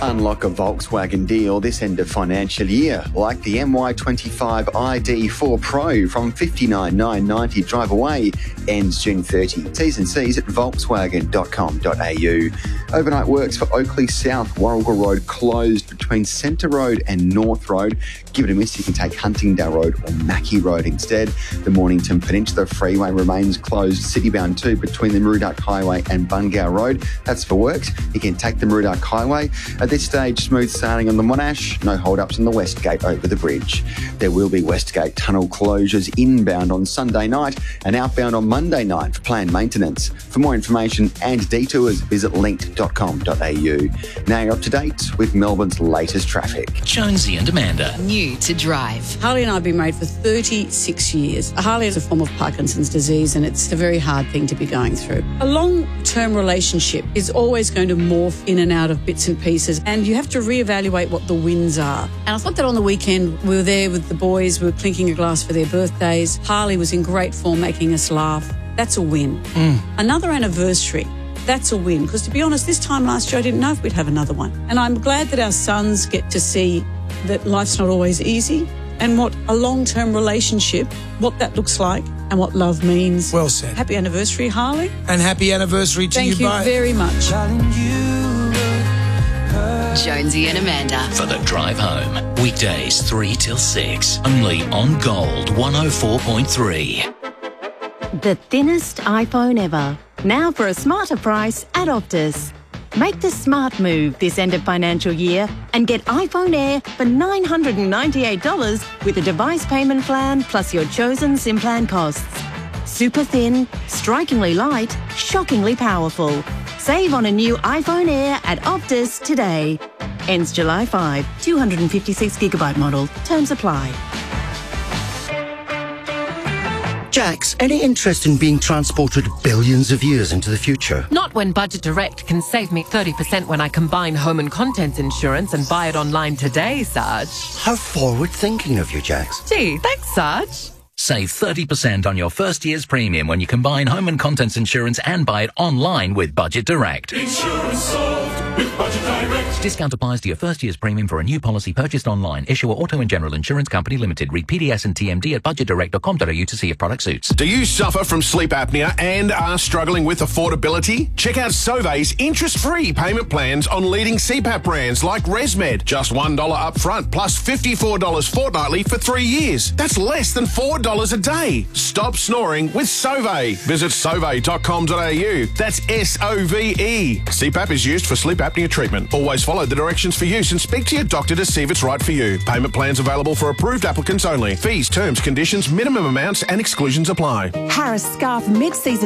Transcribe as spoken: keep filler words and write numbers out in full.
Unlock a Volkswagen deal this end of financial year, like the M Y twenty-five I D four Pro from fifty-nine thousand nine hundred ninety dollars drive away, ends June thirtieth. T's and C's at volkswagen dot com dot a u. Overnight works for Oakley South, Warrigal Road closed between Centre Road and North Road. Give it a miss, you can take Huntingdale Road or Mackey Road instead. The Mornington Peninsula Freeway remains closed, Citybound two between the Murdoch Highway and Bungao Road. That's for works. You can take the Murdoch Highway. At this stage, smooth sailing on the Monash, no hold-ups on the West Gate over the bridge. There will be Westgate tunnel closures inbound on Sunday night and outbound on Monday night for planned maintenance. For more information and detours, visit linked dot com dot a u. Now you're up to date with Melbourne's latest traffic. Jonesy and Amanda. New to drive. Harley and I have been married for thirty-six years. A Harley is a form of Parkinson's disease and it's a very hard thing to be going through. A long-term relationship is always going to morph in and out of bits and pieces, and you have to reevaluate what the wins are. And I thought that on the weekend we were there with the boys, we were clinking a glass for their birthdays. Harley was in great form making us laugh. That's a win. Mm. Another anniversary. That's a win, because to be honest, this time last year I didn't know if we'd have another one. And I'm glad that our sons get to see that life's not always easy and what a long-term relationship, what that looks like and what love means. Well said. Happy anniversary, Harley. And happy anniversary to Thank you you both. very much. Jonesy and Amanda. For the drive home. Weekdays three till six. Only on Gold one oh four point three. The thinnest iPhone ever. Now for a smarter price at Optus. Make the smart move this end of financial year and get iPhone Air for nine hundred ninety-eight dollars with a device payment plan plus your chosen SIM plan costs. Super thin, strikingly light, shockingly powerful. Save on a new iPhone Air at Optus today. Ends July fifth. two hundred fifty-six gigabyte model. Terms apply. Jax, any interest in being transported billions of years into the future? Not when Budget Direct can save me thirty percent when I combine home and contents insurance and buy it online today, Sarge. How forward-thinking of you, Jax. Gee, thanks, Sarge. Save thirty percent on your first year's premium when you combine home and contents insurance and buy it online with Budget Direct. Insurance solved with Budget Direct. Discount applies to your first year's premium for a new policy purchased online. Issuer Auto and General Insurance Company Limited. Read P D S and T M D at budget direct dot com dot a u to see if product suits. Do you suffer from sleep apnea and are struggling with affordability? Check out Sauve's interest-free payment plans on leading C PAP brands like ResMed. Just one dollar up front plus fifty-four dollars fortnightly for three years. That's less than four dollars a day. Stop snoring with Sauve. Visit sauve dot com dot a u. That's S O V E. C PAP is used for sleep apnea treatment. Always follow the directions for use and speak to your doctor to see if it's right for you. Payment plans available for approved applicants only. Fees, terms, conditions, minimum amounts and exclusions apply. Harris Scarf mid-season